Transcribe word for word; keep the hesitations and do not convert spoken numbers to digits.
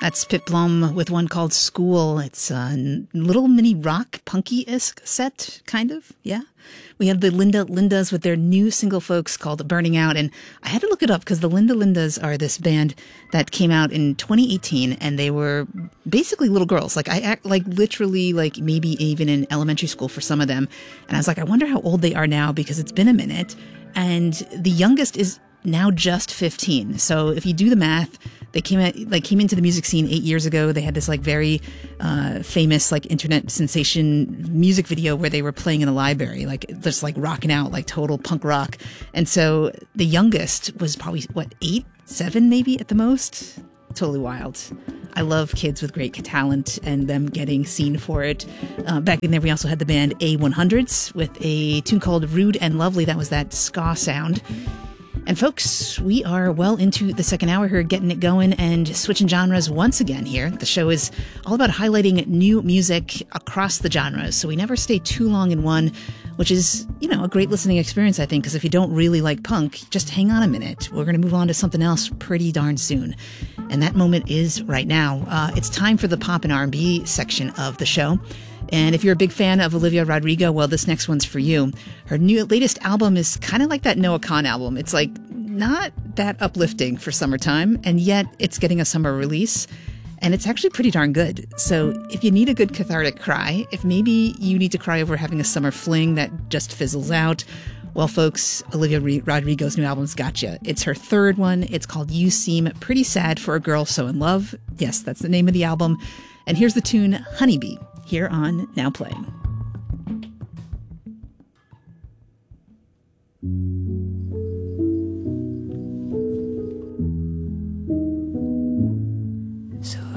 That's Pip Blom with one called School. It's a little mini rock, punky-esque set, kind of, yeah. We have the Linda Lindas with their new single, folks, called Burning Out. And I had to look it up because the Linda Lindas are this band that came out in twenty eighteen, and they were basically little girls. Like, I act like literally, like maybe even in elementary school for some of them. And I was like, I wonder how old they are now because it's been a minute. And the youngest is now just fifteen. So if you do the math, they came at, like came into the music scene eight years ago. They had this like very uh, famous like internet sensation music video where they were playing in the library, like just like rocking out like total punk rock. And so the youngest was probably what, eight, seven maybe at the most. Totally wild. I love kids with great talent and them getting seen for it. Uh, back in there, we also had the band A one hundreds with a tune called Rude and Lovely. That was that ska sound. And folks, we are well into the second hour here, getting it going and switching genres once again here. The show is all about highlighting new music across the genres, so we never stay too long in one, which is, you know, a great listening experience, I think, because if you don't really like punk, just hang on a minute. We're going to move on to something else pretty darn soon. And that moment is right now. Uh, it's time for the pop and R and B section of the show. And if you're a big fan of Olivia Rodrigo, well, this next one's for you. Her new latest album is kind of like that Noah Kahan album. It's like not that uplifting for summertime, and yet it's getting a summer release. And it's actually pretty darn good. So if you need a good cathartic cry, if maybe you need to cry over having a summer fling that just fizzles out, well, folks, Olivia Rodrigo's new album's got you. It's her third one. It's called You Seem Pretty Sad for a Girl So in Love. Yes, that's the name of the album. And here's the tune Honeybee here on Now Playing.